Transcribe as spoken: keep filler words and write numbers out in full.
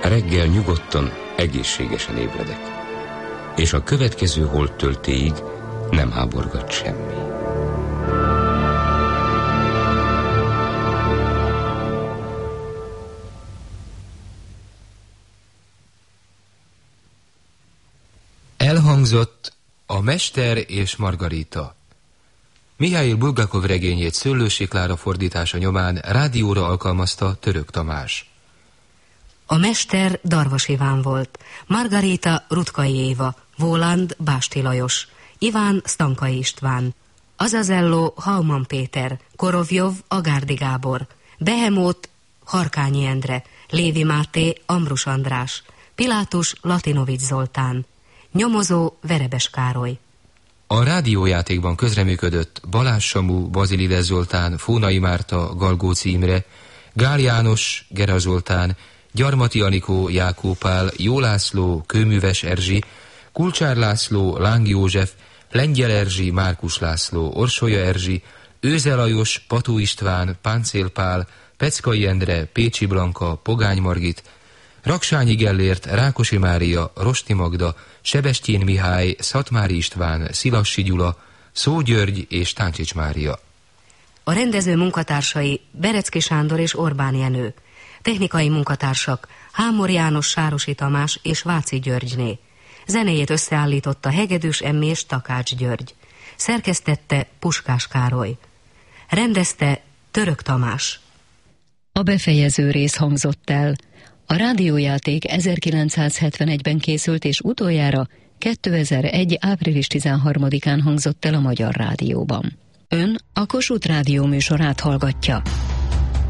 reggel nyugodtan, egészségesen ébredek, és a következő holdtöltéig nem háborgat semmi. Elhangzott A Mester és Margarita. Mihály Bulgakov regényét Szőlősi Klára fordítása nyomán rádióra alkalmazta Török Tamás. A mester Darvas Iván volt, Margarita Rutkai Éva, Voland Básti Lajos, Iván Stankai István, Azazello Hauman Péter, Korovjov Agárdi Gábor, Behemót Harkányi Endre, Lévi Máté Ambrus András, Pilátus Latinovics Zoltán, nyomozó Verebes Károly. A rádiójátékban közreműködött Balázs Samu, Bazilides Zoltán, Fónai Márta, Galgóci Imre, Gál János, Gera Zoltán, Gyarmati Anikó, Jákó Pál, Jó László, Kőműves Erzsi, Kulcsár László, Láng József, Lengyel Erzsi, Márkus László, Orsolya Erzsi, Őze Lajos, Pató István, Páncél Pál, Peckai Endre, Pécsi Blanka, Pogány Margit, Raksányi Gellért, Rákosi Mária, Rosti Magda, Sebestyén Mihály, Szatmári István, Szilassi Gyula, Szó György és Táncsics Mária. A rendező munkatársai Berecki Sándor és Orbán Jenő. Technikai munkatársak Hámor János, Sárosi Tamás és Váci Györgyné. Zenéjét összeállította Hegedűs Emmi és Takács György. Szerkesztette Puskás Károly. Rendezte Török Tamás. A befejező rész hangzott el. A rádiójáték ezerkilencszázhetvenegyben készült, és utoljára kétezer-egy. április tizenharmadikán hangzott el a Magyar Rádióban. Ön a Kossuth Rádió műsorát hallgatja.